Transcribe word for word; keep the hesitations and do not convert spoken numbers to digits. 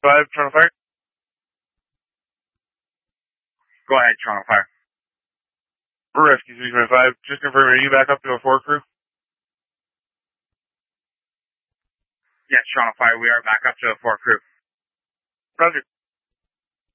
five, Toronto Fire. Go ahead, Toronto Fire. Rescue three twenty-five, just confirm, are you back up to a four crew? Yes, Toronto Fire, we are back up to a four crew. Roger.